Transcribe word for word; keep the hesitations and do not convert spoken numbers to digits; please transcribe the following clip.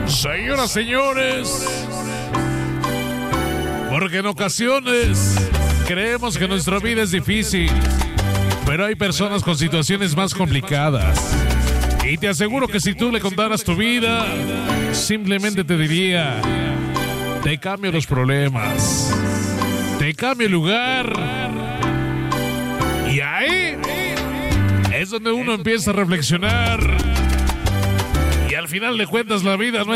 Señoras, señores, porque en ocasiones creemos que nuestra vida es difícil, pero hay personas con situaciones más complicadas. Y te aseguro que si tú le contaras tu vida, simplemente te diría: te cambio los problemas, te cambio el lugar. Y ahí es donde uno empieza a reflexionar. Y al final de cuentas la vida no es